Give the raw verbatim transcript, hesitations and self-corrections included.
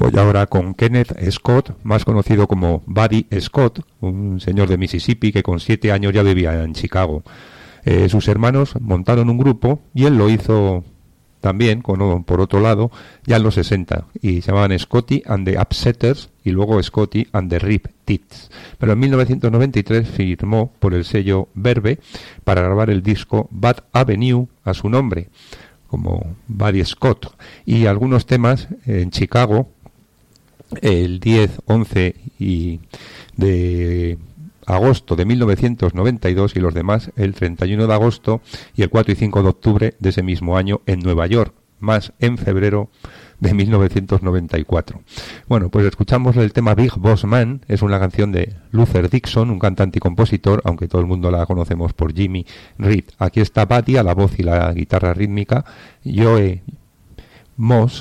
Voy ahora con Kenneth Scott, más conocido como Buddy Scott, un señor de Mississippi que con siete años ya vivía en Chicago. Eh, sus hermanos montaron un grupo y él lo hizo también, con, por otro lado, ya en los sesenta, y se llamaban Scotty and the Upsetters y luego Scotty and the Rip Tits. Pero en mil novecientos noventa y tres firmó por el sello Verve para grabar el disco Bad Avenue a su nombre, como Buddy Scott, y algunos temas en Chicago el diez, once y de agosto de mil novecientos noventa y dos y los demás el treinta y uno de agosto y el cuatro y cinco de octubre de ese mismo año en Nueva York, más en febrero de mil novecientos noventa y cuatro. Bueno, pues escuchamos el tema Big Boss Man, es una canción de Luther Dixon, un cantante y compositor, aunque todo el mundo la conocemos por Jimmy Reed. Aquí está Buddy a la voz y la guitarra rítmica, Joe Moss